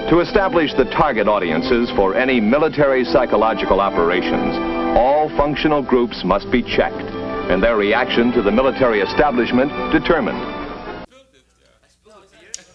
To establish the target audiences for any military psychological operations, all functional groups must be checked and their reaction to the military establishment determined.